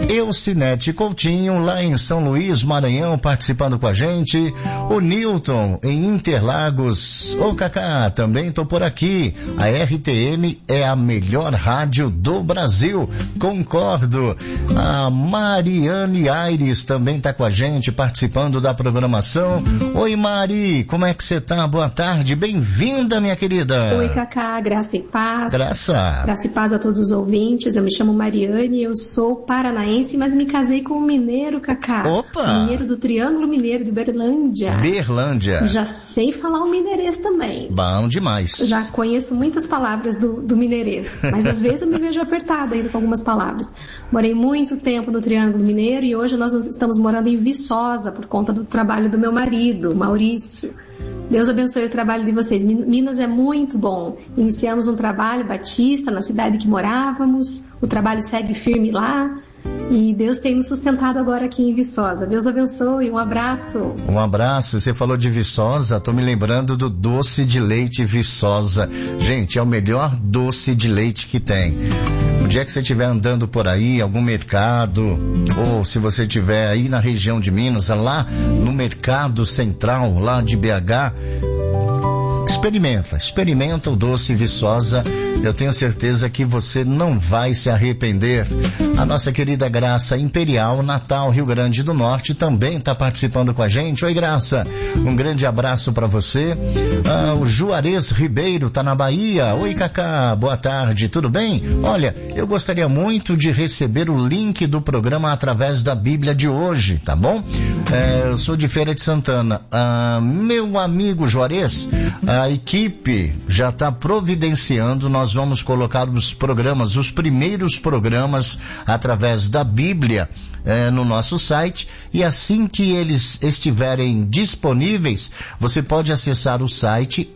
Eucinete Coutinho, lá em São Luís, Maranhão, participando com a gente. O Newton, em Interlagos. Ô Cacá, também tô por aqui. A RTM é a melhor rádio do Brasil. Concordo. A Mariane Aires também tá com a gente, participando da programação. Oi, Mari, como é que você tá? Boa tarde, bem-vinda, minha querida. Oi, Cacá, graça e paz. Graça e paz a todos os ouvintes. Eu me chamo Mariane, eu sou paranaense, mas me casei com um mineiro, Cacá. Opa! Mineiro do Triângulo Mineiro, de Berlândia. Já sei falar o mineirês também. Bom demais. Já conheço muitas palavras do mineirês, mas às vezes eu me vejo apertada ainda com algumas palavras. Morei muito tempo no Triângulo Mineiro e hoje nós estamos morando em Viçosa por conta do trabalho do meu marido, Maurício. Deus abençoe o trabalho de vocês. Minas é muito bom. Iniciamos um trabalho batista na cidade que morávamos. O trabalho segue firme lá. E Deus tem nos sustentado agora aqui em Viçosa. Deus abençoe, um abraço. Um abraço, você falou de Viçosa, tô me lembrando do doce de leite Viçosa. Gente, é o melhor doce de leite que tem. O dia que você estiver andando por aí, algum mercado, ou se você estiver aí na região de Minas, lá no Mercado Central, lá de BH, experimenta o doce Viçosa. Eu tenho certeza que você não vai se arrepender. A nossa querida Graça Imperial, Natal, Rio Grande do Norte, também está participando com a gente. Oi, Graça, um grande abraço para você. O Juarez Ribeiro tá na Bahia. Oi, Cacá, boa tarde, tudo bem? Olha, eu gostaria muito de receber o link do programa através da Bíblia de hoje, tá bom? Eu sou de Feira de Santana. Meu amigo Juarez, a equipe já está providenciando, nós vamos colocar os primeiros programas através da Bíblia no nosso site, e assim que eles estiverem disponíveis, você pode acessar o site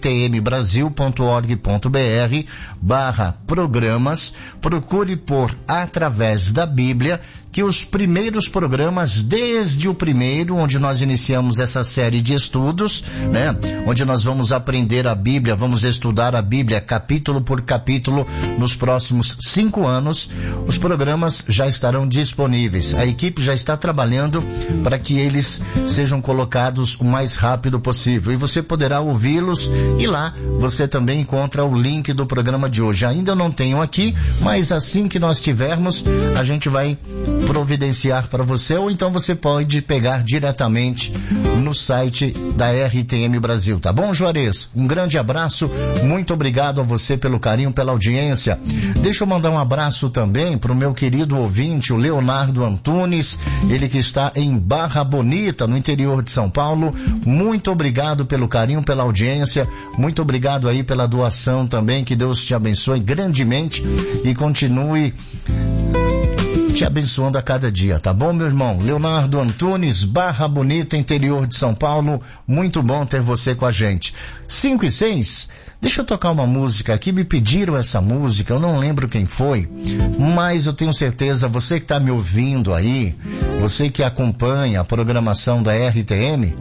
rtmbrasil.org.br/programas, procure por Através da Bíblia, que os primeiros programas, desde o primeiro, onde nós iniciamos essa série de estudos, né, onde nós vamos aprender a Bíblia, vamos estudar a Bíblia capítulo por capítulo nos próximos 5 anos, os programas já estarão disponíveis. A equipe já está trabalhando para que eles sejam colocados o mais rápido possível, e você poderá ouvi-los, e lá você também encontra o link do programa de hoje. Ainda não tenho aqui, mas assim que nós tivermos, a gente vai providenciar para você, ou então você pode pegar diretamente no site da RTM Brasil, tá bom, Juarez? Um grande abraço, muito obrigado a você pelo carinho, pela audiência. Deixa eu mandar um abraço também para o meu querido ouvinte, o Leonardo Antunes, ele que está em Barra Bonita, no interior de São Paulo. Muito obrigado pelo carinho, pela audiência, muito obrigado aí pela doação também, que Deus te abençoe grandemente e continue te abençoando a cada dia, tá bom, meu irmão? Leonardo Antunes, Barra Bonita, interior de São Paulo, muito bom ter você com a gente. 5:06, deixa eu tocar uma música aqui, me pediram essa música, eu não lembro quem foi, mas eu tenho certeza, você que está me ouvindo aí, você que acompanha a programação da RTM,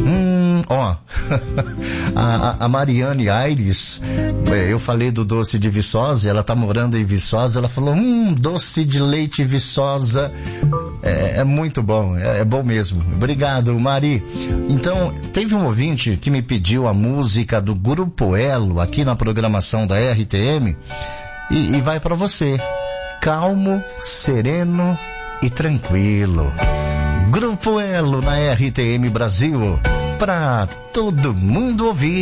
a Mariane Aires, eu falei do doce de Viçosa, ela tá morando em Viçosa, ela falou, doce de leite Viçosa, é muito bom, é bom mesmo. Obrigado, Mari. Então, teve um ouvinte que me pediu a música do Grupo Elo aqui na programação da RTM, e vai para você, calmo, sereno e tranquilo. Grupo Elo na RTM Brasil, pra todo mundo ouvir.